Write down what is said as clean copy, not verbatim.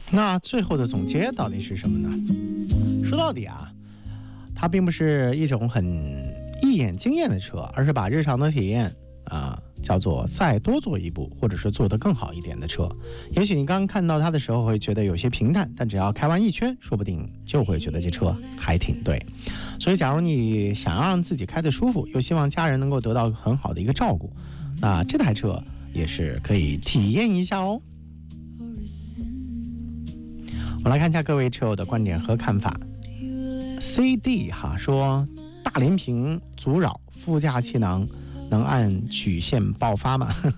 那最后的总结到底是什么呢？说到底啊，它并不是一种很一眼惊艳的车，而是把日常的体验叫做再多做一步，或者是做得更好一点的车。也许你刚刚看到它的时候会觉得有些平淡，但只要开完一圈，说不定就会觉得这车还挺对。所以假如你想要让自己开得舒服，又希望家人能够得到很好的一个照顾，那这台车也是可以体验一下哦。我来看一下各位车友的观点和看法。CD 说大连屏阻扰，副驾气囊能按曲线爆发吗？